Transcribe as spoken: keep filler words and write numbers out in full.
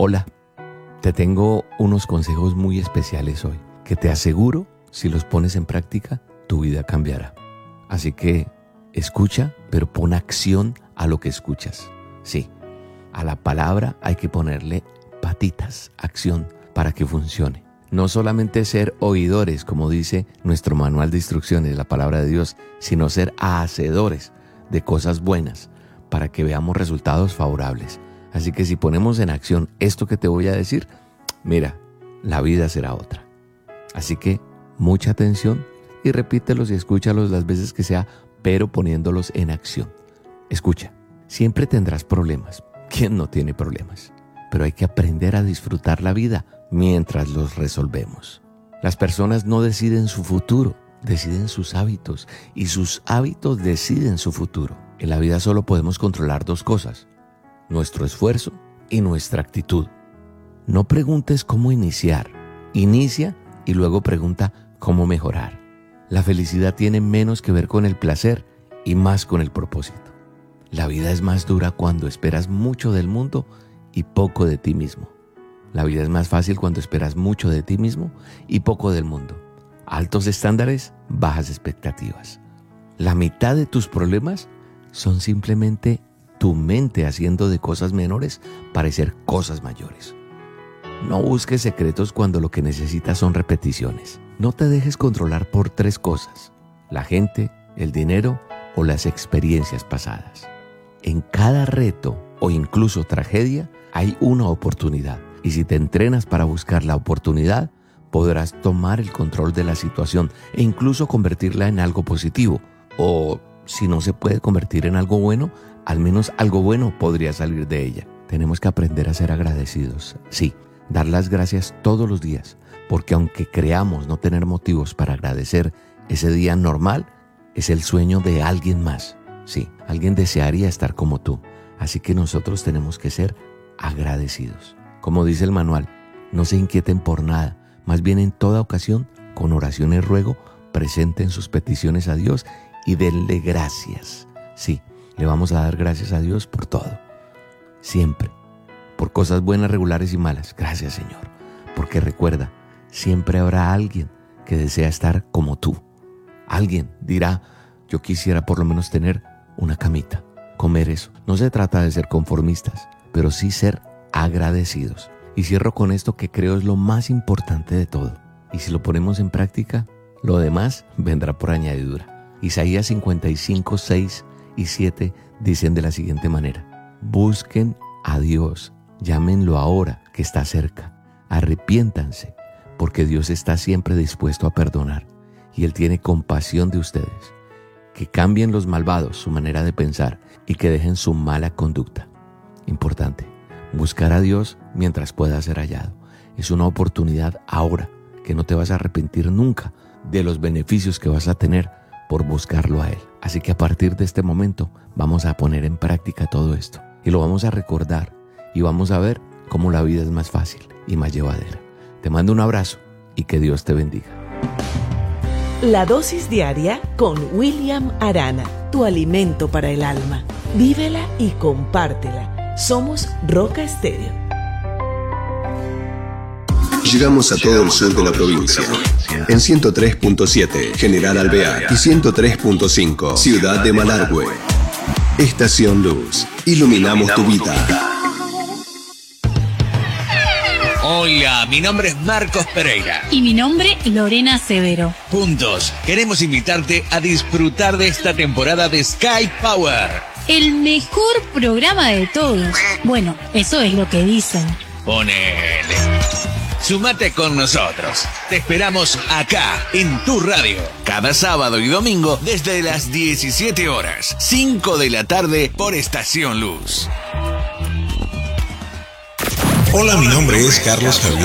Hola, te tengo unos consejos muy especiales hoy, que te aseguro, si los pones en práctica, tu vida cambiará. Así que escucha, pero pon acción a lo que escuchas. Sí, a la palabra hay que ponerle patitas, acción, para que funcione. No solamente ser oidores, como dice nuestro manual de instrucciones, la palabra de Dios, sino ser hacedores de cosas buenas para que veamos resultados favorables. Así que si ponemos en acción esto que te voy a decir, mira, la vida será otra. Así que mucha atención y repítelos y escúchalos las veces que sea, pero poniéndolos en acción. Escucha, siempre tendrás problemas. ¿Quién no tiene problemas? Pero hay que aprender a disfrutar la vida mientras los resolvemos. Las personas no deciden su futuro, deciden sus hábitos, y sus hábitos deciden su futuro. En la vida solo podemos controlar dos cosas: nuestro esfuerzo y nuestra actitud. No preguntes cómo iniciar, inicia y luego pregunta cómo mejorar. La felicidad tiene menos que ver con el placer y más con el propósito. La vida es más dura cuando esperas mucho del mundo y poco de ti mismo. La vida es más fácil cuando esperas mucho de ti mismo y poco del mundo. Altos estándares, bajas expectativas. La mitad de tus problemas son simplemente tu mente haciendo de cosas menores parecer cosas mayores. No busques secretos cuando lo que necesitas son repeticiones. No te dejes controlar por tres cosas: la gente, el dinero o las experiencias pasadas. En cada reto o incluso tragedia hay una oportunidad, y si te entrenas para buscar la oportunidad, podrás tomar el control de la situación e incluso convertirla en algo positivo. O si no se puede convertir en algo bueno, al menos algo bueno podría salir de ella. Tenemos que aprender a ser agradecidos. Sí, dar las gracias todos los días, porque aunque creamos no tener motivos para agradecer, ese día normal es el sueño de alguien más. Sí, alguien desearía estar como tú. Así que nosotros tenemos que ser agradecidos. Como dice el manual, no se inquieten por nada, más bien en toda ocasión, con oración y ruego, presenten sus peticiones a Dios y denle gracias. Sí, le vamos a dar gracias a Dios por todo, siempre, por cosas buenas, regulares y malas. Gracias, Señor, porque recuerda, siempre habrá alguien que desea estar como tú. Alguien dirá: yo quisiera por lo menos tener una camita, comer eso. No se trata de ser conformistas, pero sí ser agradecidos. Y cierro con esto que creo es lo más importante de todo. Y si lo ponemos en práctica, lo demás vendrá por añadidura. Isaías cincuenta y cinco, seis y siete dicen de la siguiente manera: busquen a Dios, llámenlo ahora que está cerca. Arrepiéntanse, porque Dios está siempre dispuesto a perdonar y Él tiene compasión de ustedes. Que cambien los malvados su manera de pensar y que dejen su mala conducta. Importante, buscar a Dios mientras pueda ser hallado. Es una oportunidad ahora que no te vas a arrepentir nunca de los beneficios que vas a tener por buscarlo a Él. Así que a partir de este momento vamos a poner en práctica todo esto y lo vamos a recordar y vamos a ver cómo la vida es más fácil y más llevadera. Te mando un abrazo y que Dios te bendiga. La dosis diaria con William Arana, tu alimento para el alma. Vívela y compártela. Somos Roca Estéreo. Llegamos a todo el sur de la provincia. En ciento tres punto siete, General Alvear, y ciento tres punto cinco, Ciudad de Malargüe. Estación Luz. Iluminamos tu vida. Hola, mi nombre es Marcos Pereira. Y mi nombre, Lorena Severo. Juntos, queremos invitarte a disfrutar de esta temporada de Sky Power. El mejor programa de todos. Bueno, eso es lo que dicen. Ponele. Sumate con nosotros. Te esperamos acá, en tu radio. Cada sábado y domingo, desde las diecisiete horas, cinco de la tarde, por Estación Luz. Hola, mi nombre es Carlos Javier